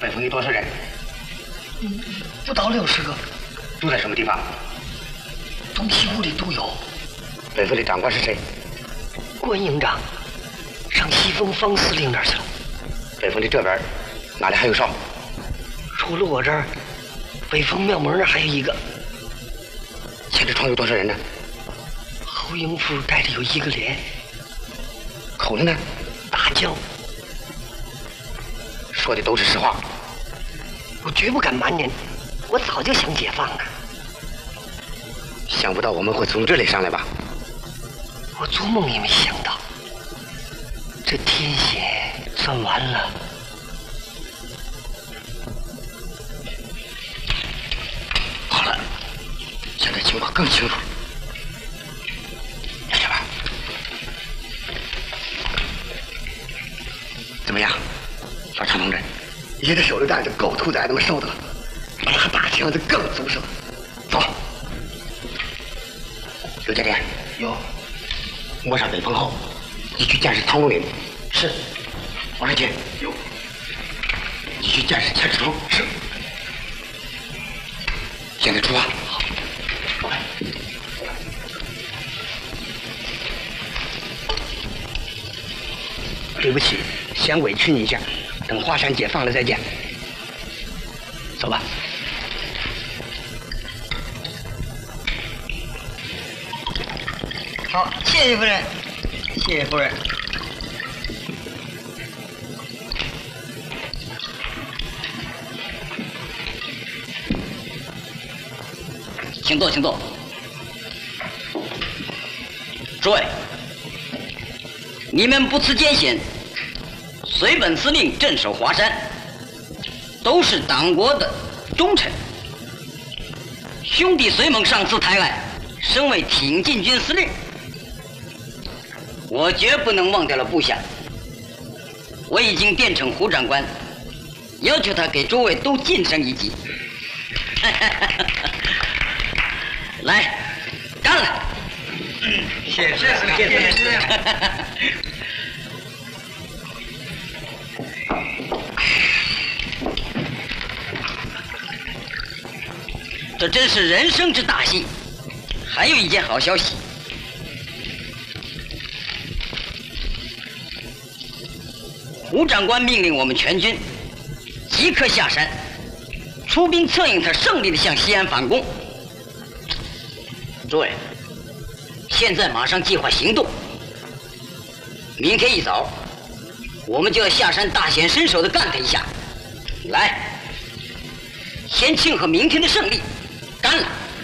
北风有多少人？ 不到60个。 住在什么地方？ 东西屋里都有。 北风的长官是谁？ 关营长，上西风方司令那儿去了。 北风的这边哪里还有哨？ 除了我这儿，北风庙门那儿还有一个。 前这床有多少人呢？ 侯营副带着有1个连。 口子呢？ 大将。 说的都是实话。 我绝不敢瞒您，我早就想解放了。 想不到我们会从这里上来吧？ 我做梦也没想到，这天险算完了。 好了，现在情况更清楚了。看见吧？怎么样，老常同志？一个手榴弹就够兔崽子们受的了，完了还打枪就更足实了。走，刘家店有。 摸上北风后，你去监视汤龙岭。 是。 王世杰有。你去监视钱志忠。是。现在出发。好。对不起，先委屈你一下，等华山解放了再见。走吧。 好，谢谢夫人，谢谢夫人。 请坐，请坐。诸位，你们不辞艰险，随本司令镇守华山，都是党国的忠臣。兄弟随盟上次台湾，升为挺进军司令。我绝不能忘掉了部下。我已经电呈胡长官，要求他给诸位都晋升1级。来，干了！ 谢谢司令，谢谢司令。 这真是人生之大幸。还有一件好消息。胡长官命令我们全军即刻下山，出兵策应他胜利地向西安反攻。诸位，现在马上计划行动。明天一早，我们就要下山大显身手地干他一下。来，先庆贺明天的胜利，干了！